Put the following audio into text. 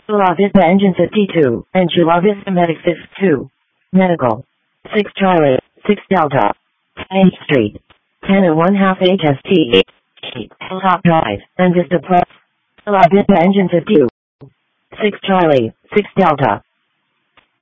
La Vista Engine 52, and Chula Vista Medic 52. Medical. 6 Charlie, 6 Delta. 8th Street. 10 and 1/2 HST. Hilltop Drive, and Vista Plus. La Vista Engine 52. 6 Charlie, 6 Delta.